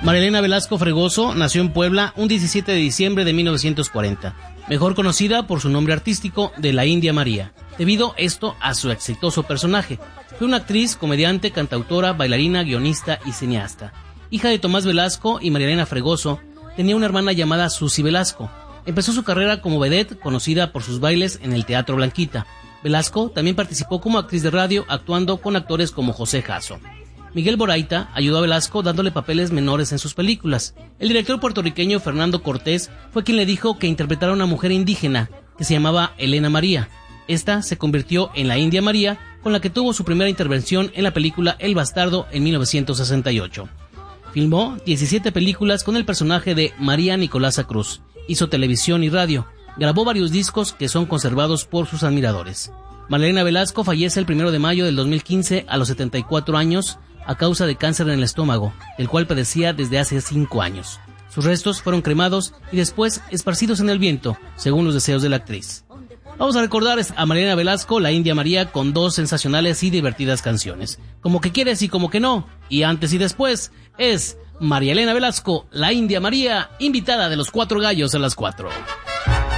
María Elena Velasco Fregoso nació en Puebla un 17 de diciembre de 1940, mejor conocida por su nombre artístico de La India María, debido esto a su exitoso personaje. Fue una actriz, comediante, cantautora, bailarina, guionista y cineasta. Hija de Tomás Velasco y María Elena Fregoso, tenía una hermana llamada Susi Velasco. Empezó su carrera como vedette, conocida por sus bailes en el Teatro Blanquita. Velasco también participó como actriz de radio, actuando con actores como José Jasso. Miguel Boraita ayudó a Velasco dándole papeles menores en sus películas. El director puertorriqueño Fernando Cortés fue quien le dijo que interpretara a una mujer indígena que se llamaba Elena María. Esta se convirtió en la India María, con la que tuvo su primera intervención en la película El Bastardo en 1968. Filmó 17 películas con el personaje de María Nicolasa Cruz. Hizo televisión y radio. Grabó varios discos que son conservados por sus admiradores. María Elena Velasco fallece el 1 de mayo del 2015 a los 74 años a causa de cáncer en el estómago, el cual padecía desde hace 5 años. Sus restos fueron cremados y después esparcidos en el viento, según los deseos de la actriz. Vamos a recordar a María Elena Velasco, la India María, con 2 sensacionales y divertidas canciones. Como que quieres y como que no, y antes y después, es María Elena Velasco, la India María, invitada de los 4 gallos a las 4.